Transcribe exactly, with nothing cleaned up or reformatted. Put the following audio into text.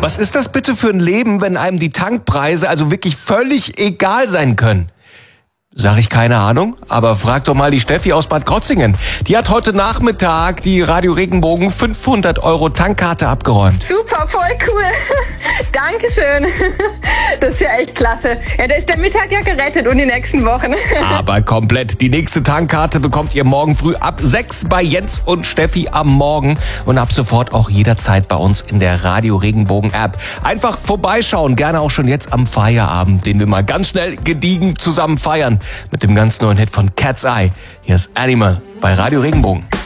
Was ist das bitte für ein Leben, wenn einem die Tankpreise also wirklich völlig egal sein können? Sag ich keine Ahnung, aber frag doch mal die Steffi aus Bad Krotzingen. Die hat heute Nachmittag die Radio Regenbogen fünfhundert Euro Tankkarte abgeräumt. Super, voll cool. Dankeschön. Das ist ja echt klasse. Ja, da ist der Mittag ja gerettet und die nächsten Wochen. Aber komplett. Die nächste Tankkarte bekommt ihr morgen früh ab sechs bei Jens und Steffi am Morgen und ab sofort auch jederzeit bei uns in der Radio Regenbogen App. Einfach vorbeischauen, gerne auch schon jetzt am Feierabend, den wir mal ganz schnell gediegen zusammen feiern mit dem ganz neuen Hit von Cat's Eye. Hier ist Animal bei Radio Regenbogen.